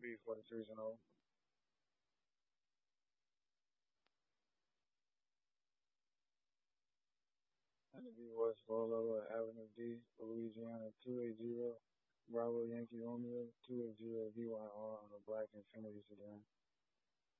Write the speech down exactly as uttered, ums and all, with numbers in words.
B forty-three zero. Kennedy West Lola Avenue D, Louisiana two eight zero. Bravo Yankee Romeo two eight zero V Y R on a black Infiniti sedan.